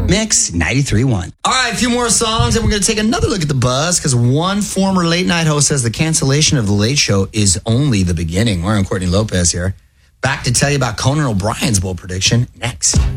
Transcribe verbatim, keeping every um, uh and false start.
Mix ninety-three point one. All right, a few more songs, and we're going to take another look at the buzz because one former late night host says the cancellation of The Late Show is only the beginning. We're on Courtney Lopez here. Back to tell you about Conan O'Brien's bold prediction next.